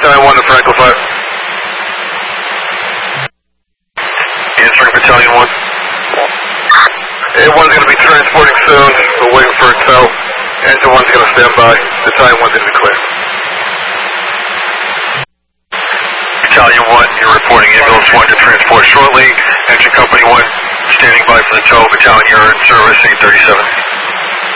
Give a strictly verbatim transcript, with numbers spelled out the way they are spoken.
Battalion one to Franco five. Answering Battalion one. A one's going to be transporting soon. We're waiting for intel. Engine one's going to stand by. Battalion one's going to be clear. Battalion one, you're reporting ambulance one to transport shortly. Engine company one standing by for the tow. Battalion, you're in service eight thirty-seven.